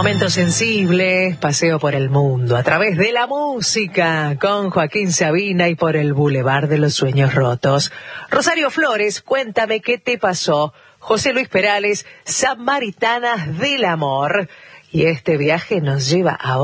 Momentos sensibles, paseo por el mundo, a través de la música, con Joaquín Sabina y por el Boulevard de los Sueños Rotos. Rosario Flores, cuéntame qué te pasó. José Luis Perales, Samaritanas del Amor. Y este viaje nos lleva a